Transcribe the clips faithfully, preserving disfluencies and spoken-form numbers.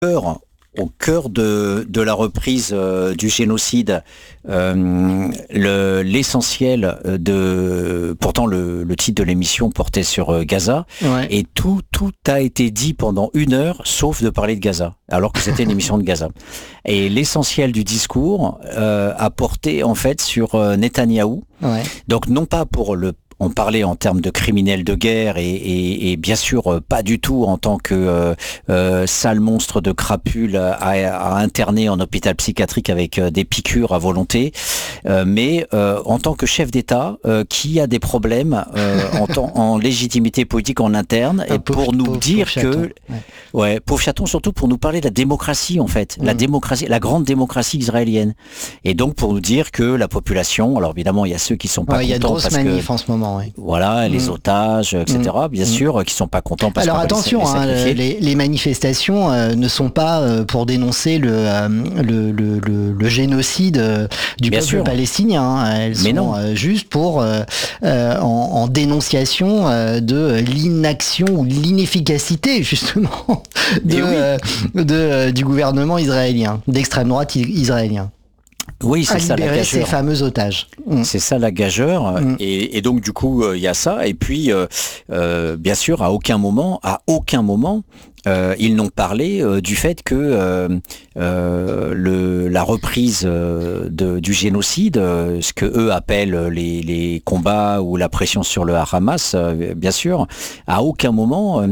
cœur, au cœur de, de la reprise euh, du génocide, euh, le, l'essentiel de... Pourtant, le, le titre de l'émission portait sur euh, Gaza, Ouais. et tout, tout a été dit pendant une heure, sauf de parler de Gaza, alors que c'était une émission de Gaza. Et l'essentiel du discours euh, a porté, en fait, sur euh, Netanyahou. Ouais. Donc, non pas pour le on parlait en termes de criminels de guerre et, et, et bien sûr euh, pas du tout en tant que euh, euh, sale monstre de crapule à, à interner en hôpital psychiatrique avec euh, des piqûres à volonté, euh, mais euh, en tant que chef d'État euh, qui a des problèmes euh, en, temps, en légitimité politique en interne, Un et pauvre, pour nous pauvre, dire pauvre chaton. que Ouais. ouais, pauvre chaton, surtout pour nous parler de la démocratie en fait, mmh. la démocratie, la grande démocratie israélienne, et donc pour nous dire que la population, alors évidemment il y a ceux qui sont pas Ouais, contents, il y a de grosses parce manifs que en ce moment. Ouais. voilà, les mmh. otages, et cetera, bien mmh. sûr, qui sont pas contents parce Alors qu'on attention, va les, hein, les, les, les manifestations euh, ne sont pas euh, pour dénoncer le, euh, le, le, le, le génocide euh, du bien peuple sûr. palestinien. Hein. Elles Mais sont non. Euh, juste pour euh, euh, en, en dénonciation euh, de l'inaction ou de l'inefficacité justement de, oui. euh, de euh, du gouvernement israélien, d'extrême droite israélien. Oui, c'est à ça la libérer gageure. ces fameux otages. Mmh. C'est ça la gageure. Mmh. Et, et donc du coup, il euh, y a ça. Et puis, euh, euh, bien sûr, à aucun moment, à aucun moment, euh, ils n'ont parlé euh, du fait que euh, euh, le, la reprise euh, de, du génocide, euh, ce que eux appellent les, les combats ou la pression sur le Hamas, euh, bien sûr, à aucun moment, euh,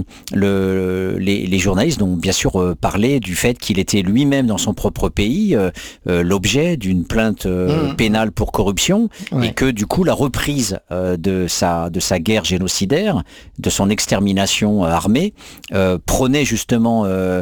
le, les, les journalistes ont bien sûr euh, parlé du fait qu'il était lui-même dans son propre pays euh, euh, l'objet d'une plainte euh, mmh. pénale pour corruption, ouais. et que du coup la reprise euh, de sa de sa guerre génocidaire, de son extermination euh, armée, euh, prenait justement euh,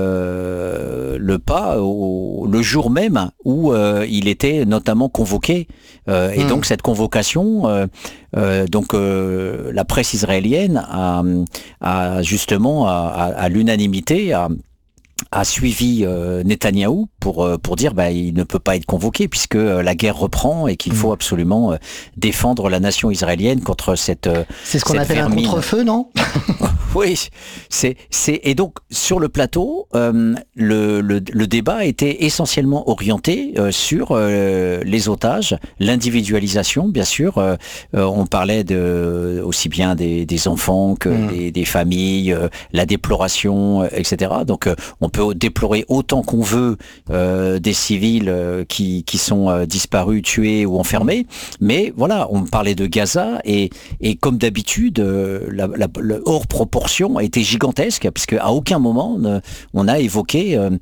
euh, le pas au, le jour même où euh, il était notamment convoqué, euh, et mmh. donc cette convocation, euh, euh, donc euh, la presse israélienne a, a justement à, à, à l'unanimité a a suivi euh, Netanyahou pour euh, pour dire bah il ne peut pas être convoqué puisque euh, la guerre reprend et qu'il mmh. faut absolument euh, défendre la nation israélienne contre cette euh, c'est ce qu'on cette appelle vermine. Un contre-feu, non? Oui, c'est c'est et donc sur le plateau euh, le, le le débat était essentiellement orienté euh, sur euh, les otages, l'individualisation bien sûr. Euh, euh, on parlait de aussi bien des des enfants que mmh. des, des familles, euh, la déploration, euh, et cetera. Donc euh, on peut déplorer autant qu'on veut euh, des civils euh, qui, qui sont euh, disparus, tués ou enfermés, mais voilà, on parlait de Gaza et, et comme d'habitude, euh, la, la, la hors proportion a été gigantesque puisque à aucun moment ne, on a évoqué euh,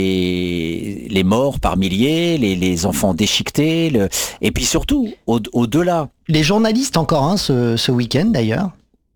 les, les morts par milliers, les, les enfants déchiquetés, le, et puis surtout au, au-delà. Les journalistes encore hein, ce, ce week-end d'ailleurs.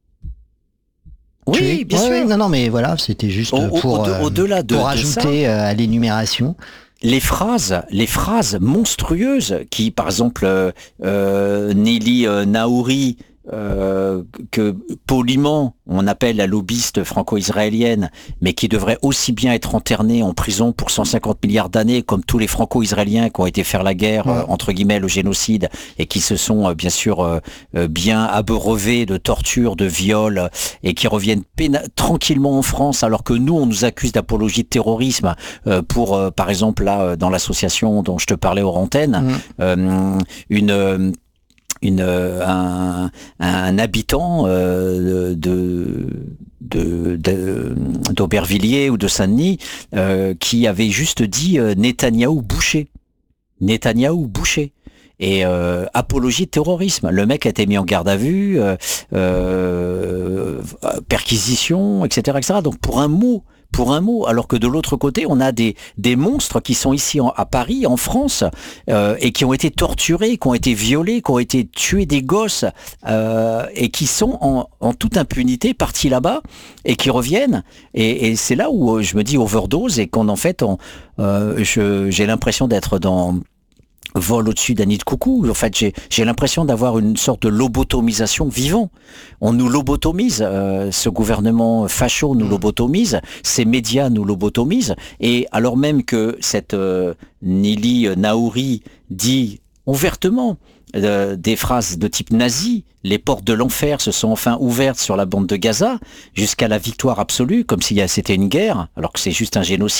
Oui, tu... bien ouais, sûr. Non, non, mais voilà, c'était juste au, pour, au, au, au-delà de, pour de ajouter ça, à l'énumération. Les phrases, les phrases monstrueuses qui, par exemple, euh, euh, Nelly euh, Naouri, euh, que poliment on appelle la lobbyiste franco-israélienne, mais qui devrait aussi bien être internée en prison pour cent cinquante milliards d'années, comme tous les franco-israéliens qui ont été faire la guerre, ouais. euh, entre guillemets, le génocide, et qui se sont, euh, bien sûr, euh, euh, bien abreuvés de torture, de viol, et qui reviennent péna- tranquillement en France, alors que nous, on nous accuse d'apologie de terrorisme euh, pour, euh, par exemple, là, dans l'association dont je te parlais aux antennes, mmh. euh, une... Une, un, un habitant euh, de, de, de, d'Aubervilliers ou de Saint-Denis euh, qui avait juste dit euh, Netanyahou bouché. Netanyahou bouché. Et euh, apologie de terrorisme. Le mec a été mis en garde à vue, euh, euh, perquisition, et cetera, et cetera. Donc pour un mot, pour un mot, alors que de l'autre côté, on a des, des monstres qui sont ici en, à Paris, en France, euh, et qui ont été torturés, qui ont été violés, qui ont été tués des gosses, euh, et qui sont en, en toute impunité partis là-bas, et qui reviennent. Et, et c'est là où je me dis overdose, et qu'on en fait, on, euh, je, j'ai l'impression d'être dans... vol au-dessus d'un nid de coucou. En fait, j'ai, j'ai l'impression d'avoir une sorte de lobotomisation vivant. On nous lobotomise, euh, ce gouvernement facho nous lobotomise, ces médias nous lobotomisent, et alors même que cette euh, Nelly Naouri dit ouvertement euh, des phrases de type nazi. Les portes de l'enfer se sont enfin ouvertes sur la bande de Gaza jusqu'à la victoire absolue, comme si c'était une guerre, alors que c'est juste un génocide.